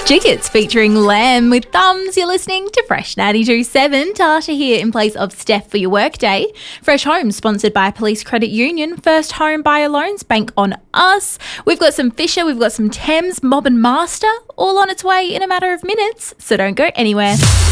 Jiggets featuring Lamb with Thumbs. You're listening to Fresh 92.7. Tasha here in place of Steph for your workday. Fresh Home sponsored by Police Credit Union. First home buyer loans, bank on us. We've got some Fisher, we've got some Thames, Mob and Master, all on its way in a matter of minutes. So don't go anywhere.